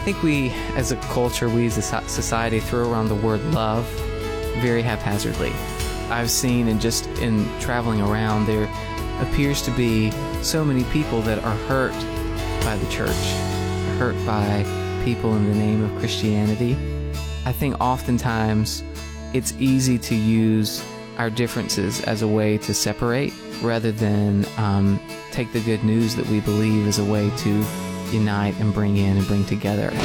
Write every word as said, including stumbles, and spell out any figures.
think we, as a culture, we as a so- society, throw around the word love very haphazardly. I've seen, and just in traveling around, there appears to be so many people that are hurt by the church, hurt by people in the name of Christianity. I think oftentimes it's easy to use our differences as a way to separate rather than um, take the good news that we believe as a way to unite and bring in and bring together.